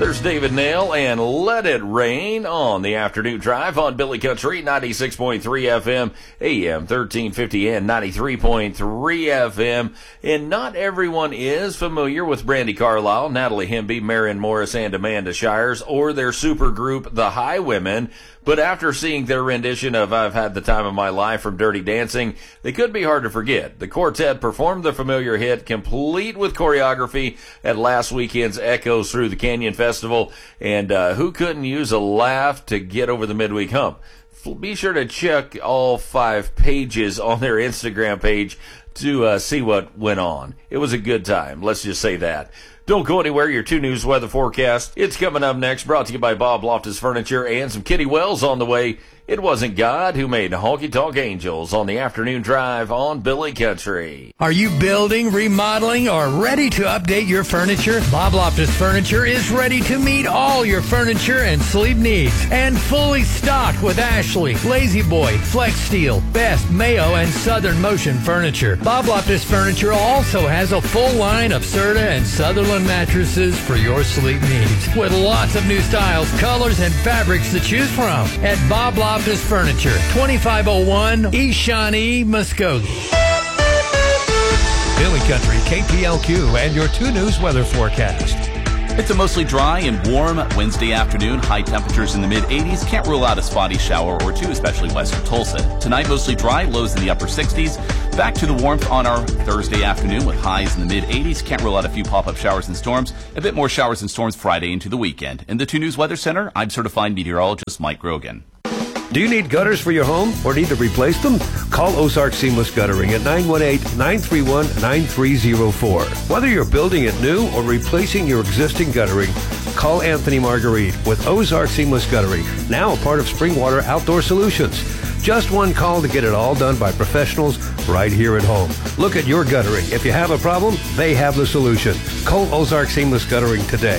There's David Nail and Let It Rain on the afternoon drive on Billy Country, 96.3 FM, AM 1350 and 93.3 FM. And not everyone is familiar with Brandi Carlile, Natalie Hemby, Marion Morris, and Amanda Shires, or their supergroup, The Highwomen. But after seeing their rendition of I've Had the Time of My Life from Dirty Dancing, they could be hard to forget. The quartet performed the familiar hit, complete with choreography, at last weekend's Echoes Through the Canyon Festival. And who couldn't use a laugh to get over the midweek hump? Be sure to check all 5 pages on their Instagram page to see what went on. It was a good time, let's just say that. Don't go anywhere, your 2 News weather forecast. It's coming up next, brought to you by Bob Loftus Furniture and some Kitty Wells on the way. It wasn't God who made Honky Tonk Angels on the afternoon drive on Billy Country. Are you building, remodeling, or ready to update your furniture? Bob Loftus Furniture is ready to meet all your furniture and sleep needs. And fully stocked with Ashley, Lazy Boy, Flex Steel, Best, Mayo, and Southern Motion furniture. Bob Loftus Furniture also has a full line of Serta and Sutherland mattresses for your sleep needs. With lots of new styles, colors, and fabrics to choose from. At Bob Loftus Furniture, 2501 East Shawnee, Muskogee. Billy Country, KPLQ, and your 2 News weather forecast. It's a mostly dry and warm Wednesday afternoon. High temperatures in the mid-80s. Can't rule out a spotty shower or 2, especially west of Tulsa. Tonight, mostly dry, lows in the upper 60s. Back to the warmth on our Thursday afternoon with highs in the mid-80s. Can't rule out a few pop-up showers and storms. A bit more showers and storms Friday into the weekend. In the 2 News Weather Center, I'm certified meteorologist Mike Grogan. Do you need gutters for your home or need to replace them? Call Ozark Seamless Guttering at 918-931-9304. Whether you're building it new or replacing your existing guttering, call Anthony Marguerite with Ozark Seamless Guttering, now a part of Springwater Outdoor Solutions. Just one call to get it all done by professionals right here at home. Look at your guttering. If you have a problem, they have the solution. Call Ozark Seamless Guttering today,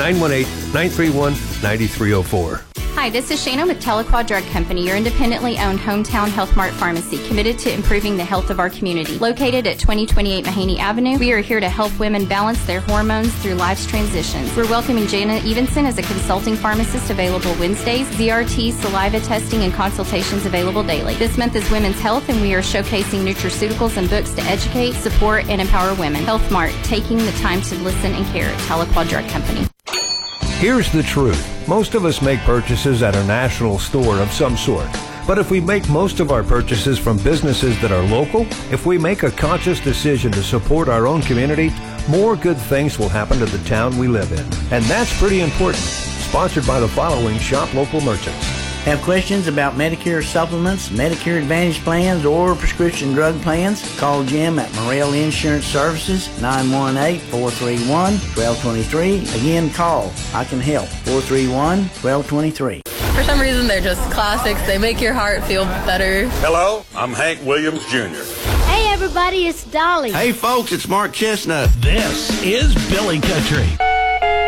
918-931-9304. Hi, this is Shana with Telequad Drug Company, your independently owned hometown Health Mart pharmacy, committed to improving the health of our community. Located at 2028 Mahaney Avenue, we are here to help women balance their hormones through life's transitions. We're welcoming Jana Evenson as a consulting pharmacist, available Wednesdays, ZRT, saliva testing, and consultations available daily. This month is Women's Health, and we are showcasing nutraceuticals and books to educate, support, and empower women. Health Mart, taking the time to listen and care. Telequad Drug Company. Here's the truth. Most of us make purchases at a national store of some sort. But if we make most of our purchases from businesses that are local, if we make a conscious decision to support our own community, more good things will happen to the town we live in. And that's pretty important. Sponsored by the following shop local merchants. Have questions about Medicare supplements, Medicare Advantage plans, or prescription drug plans? Call Jim at Morrell Insurance Services, 918-431-1223. Again, call. I can help. 431-1223. For some reason, they're just classics. They make your heart feel better. Hello, I'm Hank Williams Jr. Hey, everybody, it's Dolly. Hey, folks, it's Mark Chestnut. This is Billy Country.